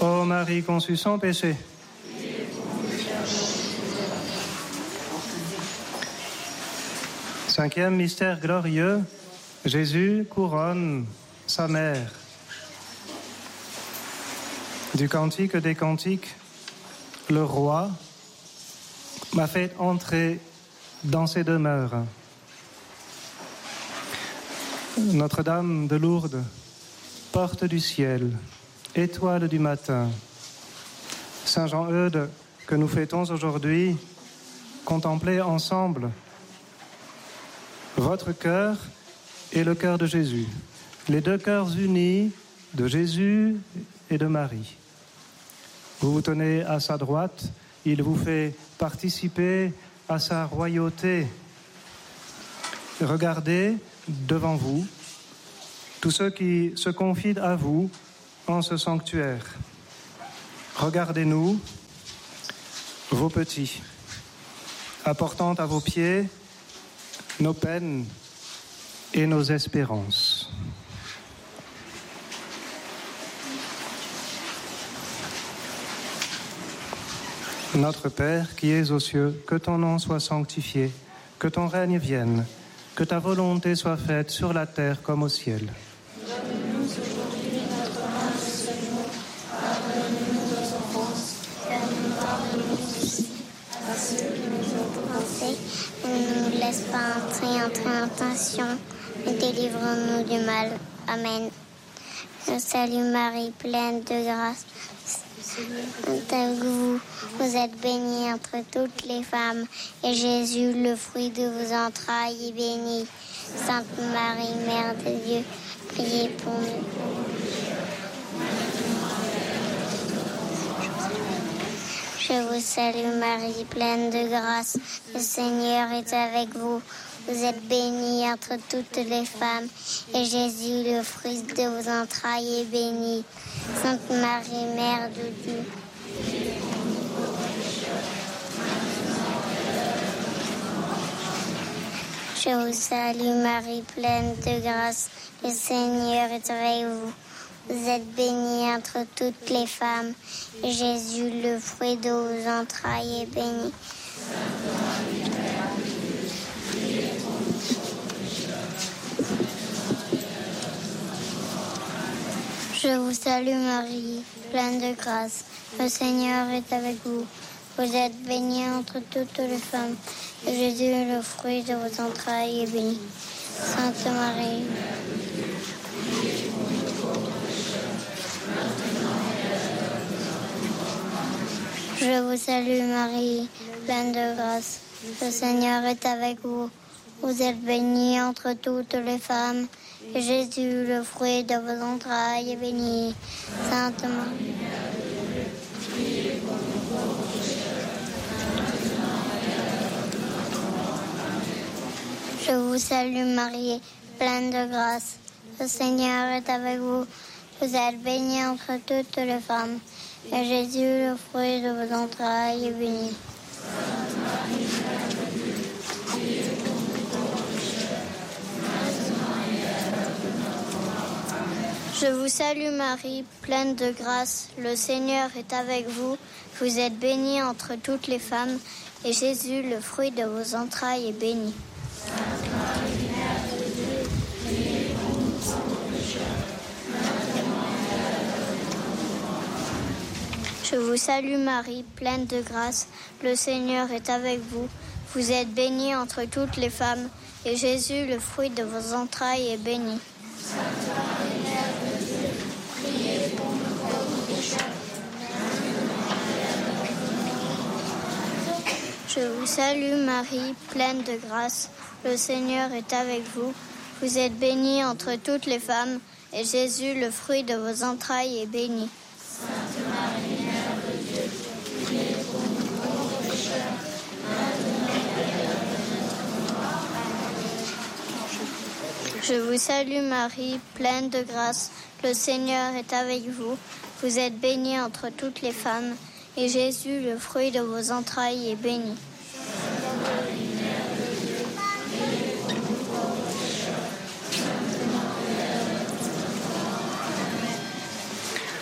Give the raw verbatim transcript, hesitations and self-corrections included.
Ô Marie conçue sans péché. Cinquième mystère glorieux, Jésus couronne sa mère. Du Cantique des Cantiques, le roi m'a fait entrer dans ses demeures. Notre-Dame de Lourdes, porte du ciel, étoile du matin. Saint Jean-Eudes, que nous fêtons aujourd'hui, contemplez ensemble votre cœur et le cœur de Jésus, les deux cœurs unis de Jésus et de Marie. Vous vous tenez à sa droite, il vous fait participer à sa royauté. Regardez devant vous tous ceux qui se confient à vous en ce sanctuaire. Regardez-nous, vos petits, apportant à vos pieds nos peines et nos espérances. Notre Père qui es aux cieux, que ton nom soit sanctifié, que ton règne vienne, que ta volonté soit faite sur la terre comme au ciel. Donne-nous aujourd'hui notre pain de ce jour. Pardonne-nous nos offenses, car nous pardonnons aussi à ceux qui nous ont offensés. Ne nous laisse pas entrer en tentation, mais délivre-nous du mal. Amen. Je salue Marie, pleine de grâce. Avec vous, vous êtes bénie entre toutes les femmes, et Jésus, le fruit de vos entrailles, est béni. Sainte Marie, Mère de Dieu, priez pour nous. Je vous salue Marie, pleine de grâce, le Seigneur est avec vous. Vous êtes bénie entre toutes les femmes, et Jésus, le fruit de vos entrailles, est béni. Sainte Marie, Mère de Dieu, je vous salue Marie, pleine de grâce, le Seigneur est avec vous. Vous êtes bénie entre toutes les femmes, et Jésus, le fruit de vos entrailles, est béni. Je vous salue Marie, pleine de grâce, le Seigneur est avec vous. Vous êtes bénie entre toutes les femmes, et Jésus, le fruit de vos entrailles, est béni. Sainte Marie, je vous salue Marie, pleine de grâce, le Seigneur est avec vous. Vous êtes bénie entre toutes les femmes, et Jésus, le fruit de vos entrailles, est béni. Sainte Marie, je vous salue Marie, pleine de grâce, le Seigneur est avec vous. Vous êtes bénie entre toutes les femmes, et Jésus, le fruit de vos entrailles, est béni. Sainte Marie, Mère de Dieu, priez pour nous pauvres pécheurs, maintenant et à l'heure de notre mort. Amen. Je vous salue Marie, pleine de grâce, le Seigneur est avec vous. Vous êtes bénie entre toutes les femmes, et Jésus, le fruit de vos entrailles, est béni. Sainte Marie, Mère de Dieu, priez pour nous pauvres pécheurs, maintenant et à l'heure de notre mort. Amen. Je vous salue Marie, pleine de grâce, le Seigneur est avec vous. Vous êtes bénie entre toutes les femmes, et Jésus, le fruit de vos entrailles, est béni. Sainte Marie, Mère de Dieu, priez pour nous pauvres pécheurs, maintenant et à l'heure de notre mort. Amen. Je vous salue Marie, pleine de grâce, le Seigneur est avec vous. Vous êtes bénie entre toutes les femmes, et Jésus, le fruit de vos entrailles, est béni. Sainte Marie, Mère de Dieu, priez pour nous pauvres pécheurs, maintenant et à l'heure de notre mort. Amen. Je vous salue Marie, pleine de grâce, le Seigneur est avec vous. Vous êtes bénie entre toutes les femmes, et Jésus, le fruit de vos entrailles, est béni.